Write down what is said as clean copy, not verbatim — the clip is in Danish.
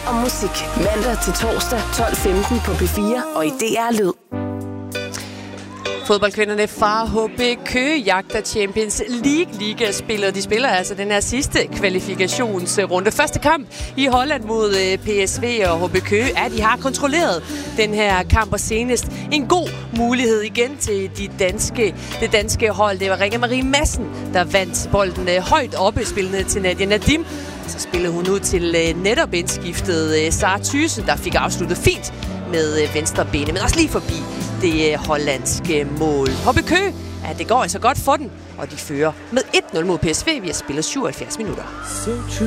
og musik. Mandag til torsdag 12:15 på P4 og i DR Lyd. Fodboldkvinderne fra HB Køge jagter Champions League-ligaspillet. De spiller altså den her sidste kvalifikationsrunde. Første kamp i Holland mod PSV og HB Køge. Ja, de har kontrolleret den her kamp, og senest en god mulighed igen til det danske hold. Det var Rikke Marie Madsen, der vandt bolden højt oppe, spillende til Nadia Nadim. Så spillede hun ud til netop indskiftet Sara Thyssen, der fik afsluttet fint med venstre bene, men også lige forbi det hollandske mål. HB Køge, ja, det går altså godt for den, og de fører med 1-0 mod PSV. Vi har spillet 77 minutter.